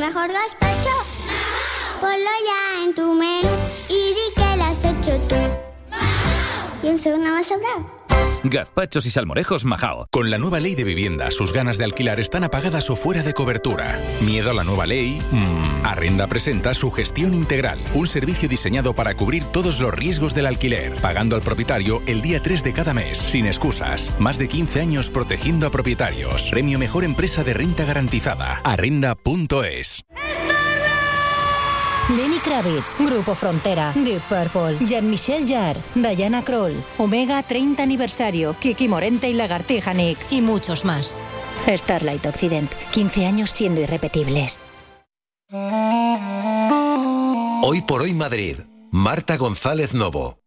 mejor gazpacho? Ponlo ya en tu menú y di que lo has hecho tú. Y un segundo más sobrar. Gazpachos y salmorejos Majao. Con la nueva ley de vivienda, sus ganas de alquilar están apagadas o fuera de cobertura. ¿Miedo a la nueva ley? Arrenda presenta su gestión integral, un servicio diseñado para cubrir todos los riesgos del alquiler, pagando al propietario el día 3 de cada mes, sin excusas. Más de 15 años protegiendo a propietarios. Premio Mejor Empresa de Renta Garantizada. Arrenda.es. Lenny Kravitz, Grupo Frontera, Deep Purple, Jean-Michel Jarre, Diana Krall, Omega 30 aniversario, Kiki Morente y Lagartija Nick y muchos más. Starlight Occident, 15 años siendo irrepetibles. Hoy por hoy Madrid. Marta González Novo.